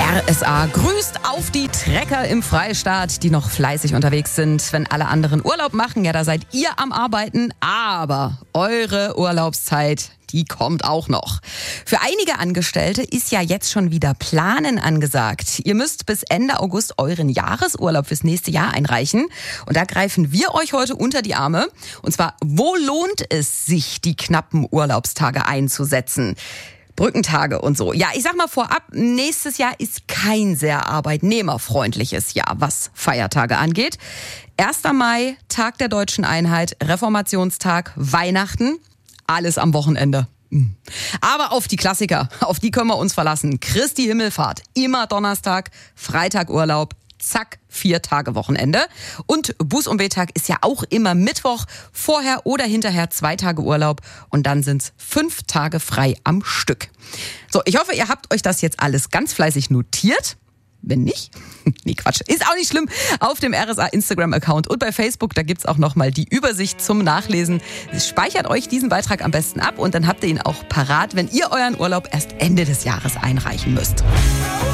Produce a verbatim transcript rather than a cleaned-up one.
R S A grüßt auf die Trecker im Freistaat, die noch fleißig unterwegs sind. Wenn alle anderen Urlaub machen, ja, da seid ihr am Arbeiten. Aber eure Urlaubszeit, die kommt auch noch. Für einige Angestellte ist ja jetzt schon wieder Planen angesagt. Ihr müsst bis Ende August euren Jahresurlaub fürs nächste Jahr einreichen. Und da greifen wir euch heute unter die Arme. Und zwar, wo lohnt es sich, die knappen Urlaubstage einzusetzen? Brückentage und so. Ja, ich sag mal vorab, nächstes Jahr ist kein sehr arbeitnehmerfreundliches Jahr, was Feiertage angeht. erster Mai, Tag der Deutschen Einheit, Reformationstag, Weihnachten, alles am Wochenende. Aber auf die Klassiker, auf die können wir uns verlassen. Christi Himmelfahrt, immer Donnerstag, Freitag Urlaub, zack, vier Tage Wochenende. Und Buß- und Betag ist ja auch immer Mittwoch, vorher oder hinterher zwei Tage Urlaub und dann sind's fünf Tage frei am Stück. So, ich hoffe, ihr habt euch das jetzt alles ganz fleißig notiert. Wenn nicht, nee, Quatsch, ist auch nicht schlimm. Auf dem R S A Instagram-Account und bei Facebook, da gibt's auch nochmal die Übersicht zum Nachlesen. Speichert euch diesen Beitrag am besten ab und dann habt ihr ihn auch parat, wenn ihr euren Urlaub erst Ende des Jahres einreichen müsst.